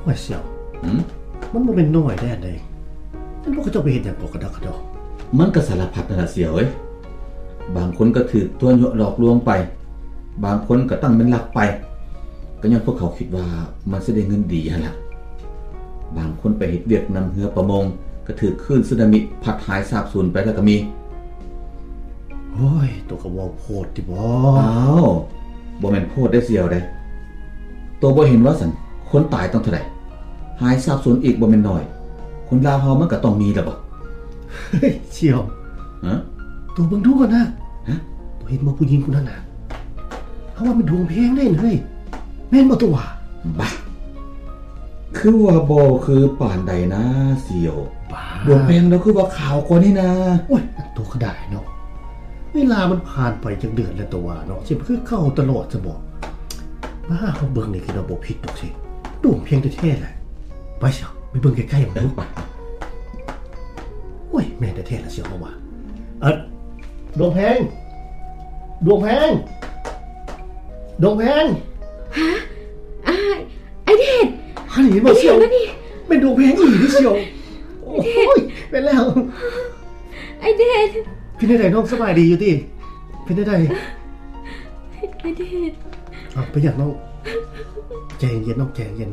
ว่าเสี่ยวมันบ่เป็นน้อยแน่ใดมันบ่เขาเจ้าไปเฮ็ดหยังกระดอกกระดอกมันก็สารพัดนั่นล่ะเสี่ยวเอ้ยบางคนก็ถือตัวหลอกลวงไปบางคนก็ตั้งเป็นหลักไปก็ย้อนพวกเขาคิดว่ามันสิได้เงินดีหั่นล่ะบางคนไปเฮ็ดเวียกนำเรือประมงก็ถือคลื่นสึนามิพัดหายสาบสูญไปแล้วก็มีโอ้ยตัวก็เว้าโพดติบ่อ้าวบ่แม่นโพดได้เสี่ยวเด้ตัวบ่เห็นว่าซั่นคนตายต้องเท่าใดหายสาบสูญอีกบ่แม่นน้อยคนลาวเฮามันก็ต้องมีแล้วบ่เฮ้ยเสี่ยวฮะตัวเบิ่งดูก่อนนะฮะตัวเห็นบ่ผู้หญิงคนนั้นน่ะเฮาว่ามันดวงแพงได้เฮ้ยแม่นบ่ตัวว่าบ้าคือว่าบ่คือป่านใดนะเสี่ยวดวงแพงแล้วคือว่าขาวกว่านี่นะโอ้ยตัวก็ได้เนาะเวลามันผ่านไปจักเดือนแล้วตัวว่าเนาะสิคือเข้าตลอดจะบอกมาเฮาเบิ่งนี่คือเราบ่ผิดดอกสิดวงเพียงแท้ๆแหละไปเสี่ยวไปเบิ่งใกล้ๆมันดูโอ้ยแม่แท้ๆล่ะเสี่ยวเฮาว่าดวงแพงดวงแพงดวงแพงฮะไอ้เดชฮันนี่บ่เสี่ยวเป็นดวงแพงอีหลีเสี่ยวโอ้ยเป็นแล้วไอ้เดชพี่ได้น้องสบายดีอยู่ติพี่ได้ไอ้เดชไปอยากน้องใจเย็นน้องใจเย็น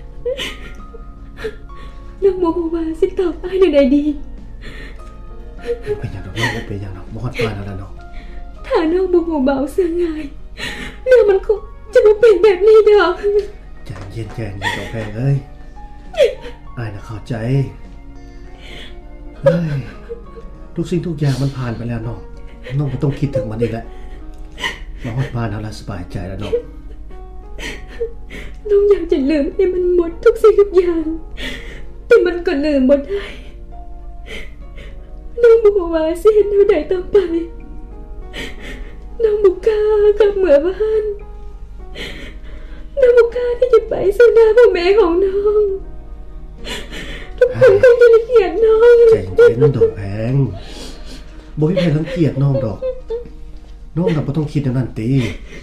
น้องโมโหว่าสิตอบอ้ายจังได๋ดีเป็นอย่างน้องเป็นอย่างน้องบ่ฮอดปานแล้วเนาะถ้าน้องบ่ฮู้เบาเสื่อง่ายเรื่องมันคงจะบ่เป็นแบบนี้ดอกใจเย็นดอกแพงเอ้ยอ้ายน่ะเข้าใจเฮ้ยทุกสิ่งทุกอย่างมันผ่านไปแล้วน้องบ่ต้องคิดถึงมันอีกแล้วมาฮอดบ้านแล้วสบายใจแล้วน้องอยากจะลืมให้มันหมดทุกสิ่งทุกอย่างแต่มันก็ลืมบ่ได้น้องบ่ฮู้ว่าสิเฮ็ดแนวใดต่อไปน้องบ่กล้ากลับเมื่อบ้านน้องบ่กล้าที่จะไปสู่หน้าพ่อแม่ของน้องทุกคนคงจะรังเกียจน้องใจเย็นดอกแพงบ่มีใครรังเกียจน้องดอกน้องน่ะบ่ต้องคิดอย่างนั้นติ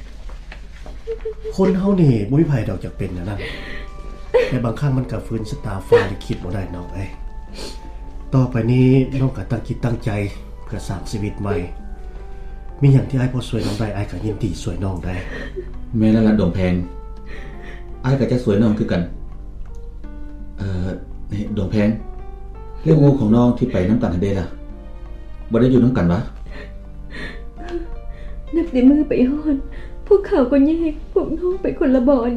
คนเฮานี่บ่มีไผดอกจักเป็นอย่างนั้นแต่บางครั้งมันก็ฝืนชะตาฟ้าลิขิตบ่ได้น้องเอ้ยต่อไปนี้น้องก็ตั้งจิตตั้งใจเพื่อสร้างชีวิตใหม่มีหยังที่อ้ายพอช่วยน้องได้อ้ายก็ยินดีช่วยน้องได้แม่นละดวงแพงอ้ายก็จะช่วยน้องคือกันนี่ดวงแพงเรื่องงูของน้องที่ไปน้ำกันหั่นเด้ล่ะบ่ได้อยู่น้ำกันวะนับแต่มือไปฮอดพวกเขาก็แยกพวกน้องไปคนละบ่อน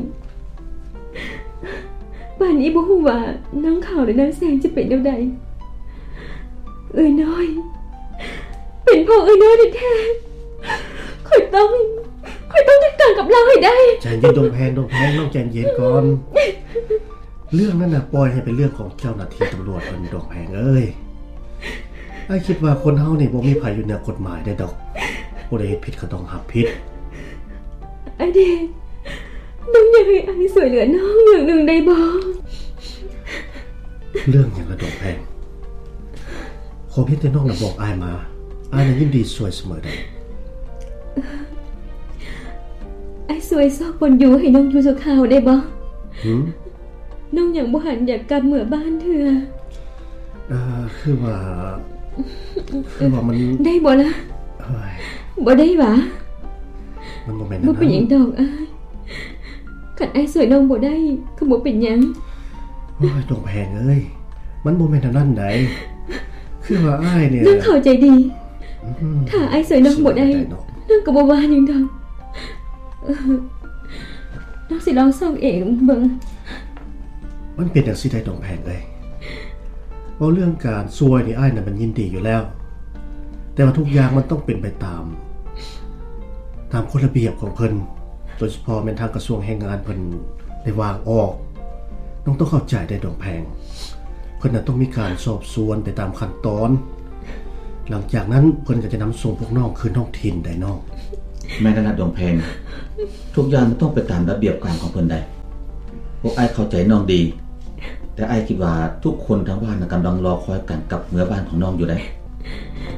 ป่านนี้บ่ฮู้ว่าน้องข่าวและนางแสงจะเป็นแนวใดเอ้ยน้อยเป็นพ่อเอ้ยน้อยแท้ๆค่อยต้องจัดการกับเราให้ได้ใจเย็นดวงแพงน้องใจเย็นก่อนเรื่องนั้นน่ะปล่อยให้เป็นเรื่องของเจ้าหน้าที่ตำรวจเพิ่นดอกแพงเอ้ยอ้ายคิดว่าคนเฮานี่บ่มีไผอยู่เหนือกฎหมายได้ดอกผู้ใดเฮ็ดผิดก็ต้องรับผิดไอ้เด็กน้องอยากให้อ้ายช่วยเหลือน้องอย่างหนึ่งได้บ่เรื่องหยังละดอกแพงขอเพียงแต่น้องน่ะบอกอ้ายมาอ้ายน่ะยินดีช่วยเสมอได้อ้ายช่วยซอกบนอยู่ให้น้องอยู่ชั่วคราวได้บ่น้องยังบ่หันอยากกลับเมื่อบ้านเถื่อคือว่ามันได้บ่ล่ะบ่ได้หวะมันบ่แม่นบ่เป็นหยังดอกอ้ายคันอ้ายช่วยน้องบ่ได้ก็บ่เป็นหยังโอ้ยดวงแพงเอ้ยมันบ่แม่นนั่นใดคือว่าอ้ายเนี่ยน้องเข้าใจดีถ้าอ้ายช่วยน้องบ่ได้น้องก็บ่ว่าหยังดอกน้องสิลองส่องเองเบิ่งมันเป็นจังซี่ได้ดวงแพงเอ้ยเพราะเรื่องการช่วยนี่อ้ายน่ะมันยินดีอยู่แล้วแต่ว่าทุกอย่างมันต้องเป็นไปตามกฎระเบียบของเพิ่นโดยเฉพาะแม่นทางกระทรวงแรงงานเพิ่นได้วางออกน้องต้องเข้าใจได้ดวงแพงเพิ่นน่ะต้องมีการสอบสวนไปตามขั้นตอนหลังจากนั้นเพิ่นก็จะนำส่งพวกน้องคืนท้องถิ่นได้น้องแม่นละดวงแพงทุกอย่างมันต้องไปตามระเบียบการของเพิ่นได้พวกอ้ายเข้าใจน้องดีแต่อ้ายคิดว่าทุกคนทั้งบ้านกำลังรอคอยกันกลับเมื่อบ้านของน้องอยู่ได้